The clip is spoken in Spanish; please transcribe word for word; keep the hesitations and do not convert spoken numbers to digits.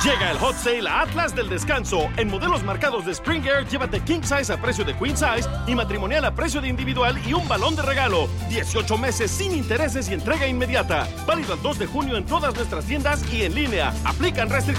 Llega el Hot Sale a Atlas del Descanso. En modelos marcados de Spring Air, llévate King Size a precio de Queen Size y matrimonial a precio de individual y un balón de regalo. dieciocho meses sin intereses y entrega inmediata. Válido el dos de junio en todas nuestras tiendas y en línea. Aplican restricciones.